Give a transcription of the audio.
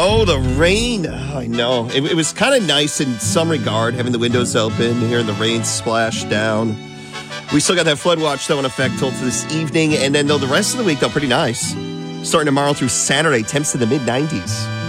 Oh, the rain. Oh, I know. It was kind of nice in some regard, having the windows open, hearing the rain splash down. We still got that flood watch, though, in effect till this evening. And then, though, the rest of the week, though, pretty nice. Starting tomorrow through Saturday, temps to the mid-90s.